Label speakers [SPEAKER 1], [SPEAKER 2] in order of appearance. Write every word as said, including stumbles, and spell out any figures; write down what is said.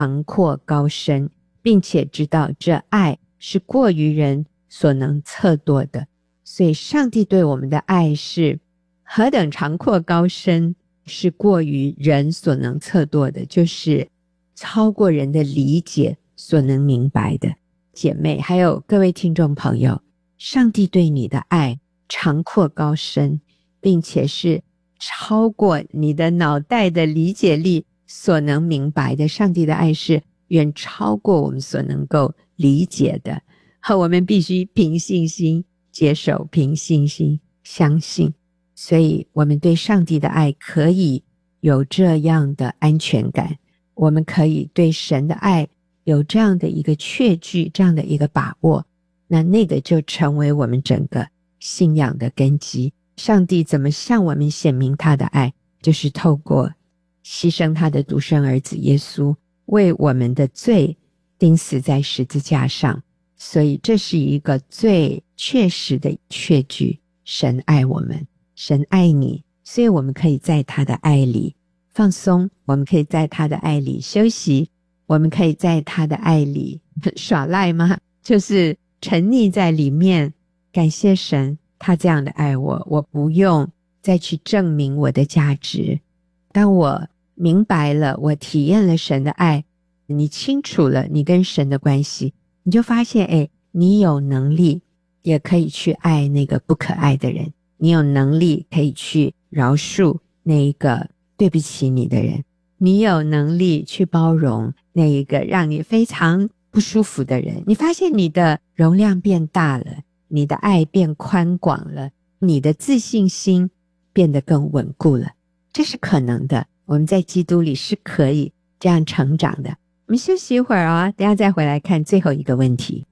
[SPEAKER 1] 长阔高深，并且知道这爱是过于人所能测度的。所以上帝对我们的爱是何等长阔高深，是过于人所能测度的，就是超过人的理解所能明白的。姐妹还有各位听众朋友，上帝对你的爱长阔高深，并且是超过你的脑袋的理解力所能明白的。上帝的爱是远超过我们所能够理解的，和我们必须凭信心接受，凭信心相信。所以我们对上帝的爱可以有这样的安全感，我们可以对神的爱有这样的一个确据，这样的一个把握，那那个就成为我们整个信仰的根基。上帝怎么向我们显明他的爱，就是透过牺牲他的独生儿子耶稣，为我们的罪钉死在十字架上。所以这是一个最确实的确据，神爱我们，神爱你，所以我们可以在他的爱里放松，我们可以在他的爱里休息，我们可以在他的爱里耍赖吗？就是沉溺在里面。感谢神，他这样的爱我，我不用再去证明我的价值。当我明白了，我体验了神的爱，你清楚了你跟神的关系，你就发现，哎，你有能力也可以去爱那个不可爱的人，你有能力可以去饶恕那一个对不起你的人，你有能力去包容那一个让你非常不舒服的人。你发现你的容量变大了，你的爱变宽广了，你的自信心变得更稳固了。这是可能的，我们在基督里是可以这样成长的。我们休息一会儿啊、哦，等一下再回来看最后一个问题。